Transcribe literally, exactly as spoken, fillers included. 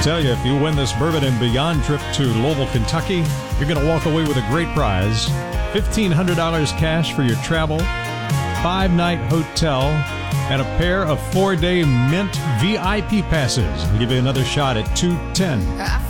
Tell you, if you win this Bourbon and Beyond trip to Louisville, Kentucky, you're going to walk away with a great prize. fifteen hundred dollars cash for your travel, five-night hotel, and a pair of four-day Mint V I P passes. I'll give you another shot at two ten.